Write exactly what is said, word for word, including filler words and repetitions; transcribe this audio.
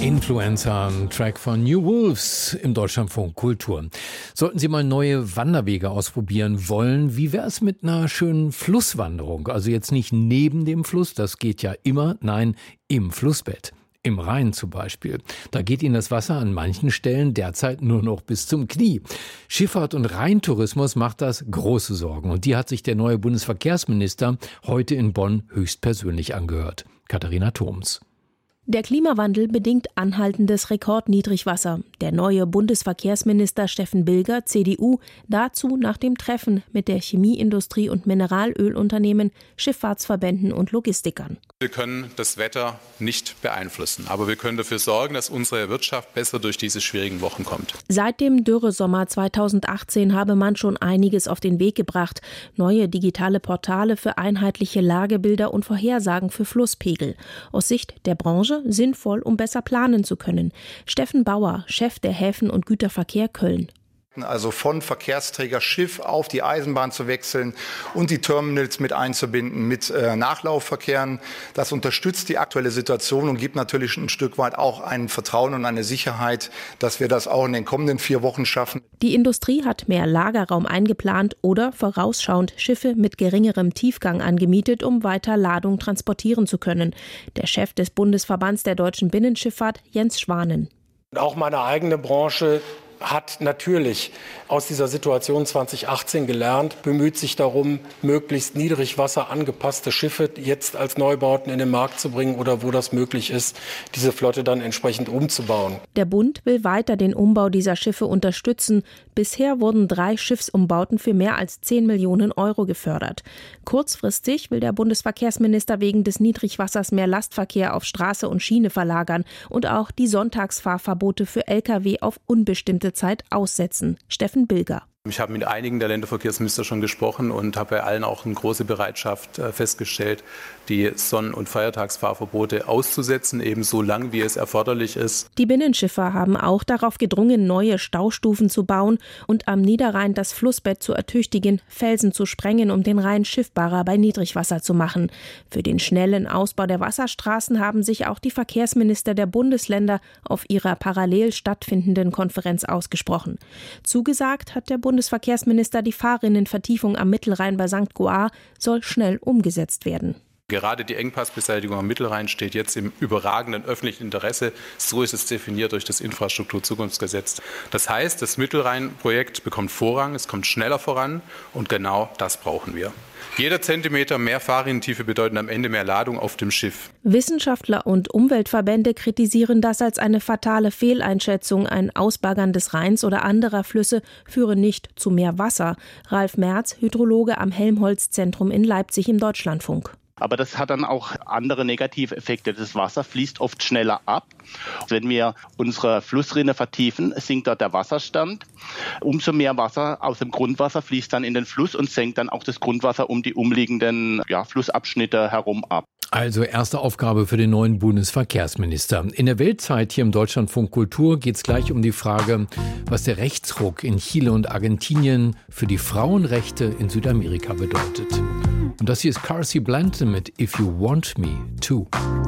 Influencer, ein Track von New Wolves im Deutschlandfunk Kultur. Sollten Sie mal neue Wanderwege ausprobieren wollen, wie wäre es mit einer schönen Flusswanderung? Also jetzt nicht neben dem Fluss, das geht ja immer, nein, im Flussbett. Im Rhein zum Beispiel. Da geht Ihnen das Wasser an manchen Stellen derzeit nur noch bis zum Knie. Schifffahrt und Rheintourismus macht das große Sorgen. Und die hat sich der neue Bundesverkehrsminister heute in Bonn höchstpersönlich angehört. Katharina Thoms. Der Klimawandel bedingt anhaltendes Rekordniedrigwasser. Der neue Bundesverkehrsminister Steffen Bilger, C D U, dazu nach dem Treffen mit der Chemieindustrie und Mineralölunternehmen, Schifffahrtsverbänden und Logistikern. Wir können das Wetter nicht beeinflussen, aber wir können dafür sorgen, dass unsere Wirtschaft besser durch diese schwierigen Wochen kommt. Seit dem Dürresommer zweitausendachtzehn habe man schon einiges auf den Weg gebracht. Neue digitale Portale für einheitliche Lagebilder und Vorhersagen für Flusspegel. Aus Sicht der Branche sinnvoll, um besser planen zu können. Steffen Bauer, Chef der Häfen- und Güterverkehr Köln. Also von Verkehrsträger Schiff auf die Eisenbahn zu wechseln und die Terminals mit einzubinden mit äh, Nachlaufverkehren. Das unterstützt die aktuelle Situation und gibt natürlich ein Stück weit auch ein Vertrauen und eine Sicherheit, dass wir das auch in den kommenden vier Wochen schaffen. Die Industrie hat mehr Lagerraum eingeplant oder vorausschauend Schiffe mit geringerem Tiefgang angemietet, um weiter Ladung transportieren zu können. Der Chef des Bundesverbands der deutschen Binnenschifffahrt, Jens Schwanen. Auch meine eigene Branche hat natürlich aus dieser Situation zweitausendachtzehn gelernt, bemüht sich darum, möglichst niedrigwasser angepasste Schiffe jetzt als Neubauten in den Markt zu bringen oder wo das möglich ist, diese Flotte dann entsprechend umzubauen. Der Bund will weiter den Umbau dieser Schiffe unterstützen. Bisher wurden drei Schiffsumbauten für mehr als zehn Millionen Euro gefördert. Kurzfristig will der Bundesverkehrsminister wegen des Niedrigwassers mehr Lastverkehr auf Straße und Schiene verlagern und auch die Sonntagsfahrverbote für L K W auf unbestimmte Zeit aussetzen. Steffen Bilger. Ich habe mit einigen der Länderverkehrsminister schon gesprochen und habe bei allen auch eine große Bereitschaft festgestellt, die Sonn- und Feiertagsfahrverbote auszusetzen, eben so lang, wie es erforderlich ist. Die Binnenschiffer haben auch darauf gedrungen, neue Staustufen zu bauen und am Niederrhein das Flussbett zu ertüchtigen, Felsen zu sprengen, um den Rhein schiffbarer bei Niedrigwasser zu machen. Für den schnellen Ausbau der Wasserstraßen haben sich auch die Verkehrsminister der Bundesländer auf ihrer parallel stattfindenden Konferenz ausgesprochen. Zugesagt hat der Bundesverkehrsminister, die Fahrrinnenvertiefung am Mittelrhein bei Sankt Goar soll schnell umgesetzt werden. Gerade die Engpassbeseitigung am Mittelrhein steht jetzt im überragenden öffentlichen Interesse. So ist es definiert durch das Infrastrukturzukunftsgesetz. Das heißt, das Mittelrhein-Projekt bekommt Vorrang, es kommt schneller voran und genau das brauchen wir. Jeder Zentimeter mehr Fahrrinnentiefe bedeutet am Ende mehr Ladung auf dem Schiff. Wissenschaftler und Umweltverbände kritisieren das als eine fatale Fehleinschätzung. Ein Ausbaggern des Rheins oder anderer Flüsse führe nicht zu mehr Wasser. Ralf Merz, Hydrologe am Helmholtz-Zentrum in Leipzig im Deutschlandfunk. Aber das hat dann auch andere negative Effekte. Das Wasser fließt oft schneller ab. Wenn wir unsere Flussrinne vertiefen, sinkt dort der Wasserstand. Umso mehr Wasser aus dem Grundwasser fließt dann in den Fluss und senkt dann auch das Grundwasser um die umliegenden ja, Flussabschnitte herum ab. Also erste Aufgabe für den neuen Bundesverkehrsminister. In der Weltzeit hier im Deutschlandfunk Kultur geht es gleich um die Frage, was der Rechtsruck in Chile und Argentinien für die Frauenrechte in Südamerika bedeutet. Und das hier ist Carsey Blanton mit If You Want Me To.